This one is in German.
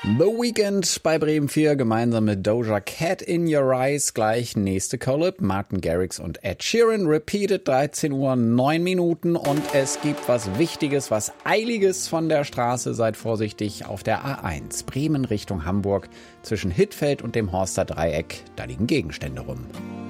The Weeknd bei Bremen 4 gemeinsam mit Doja Cat in Your Eyes. Gleich nächste Collab. Martin Garrix und Ed Sheeran. Repeated 13 Uhr 9 Minuten. Und es gibt was Wichtiges, was Eiliges von der Straße. Seid vorsichtig auf der A1. Bremen Richtung Hamburg. Zwischen Hittfeld und dem Horster Dreieck. Da liegen Gegenstände rum.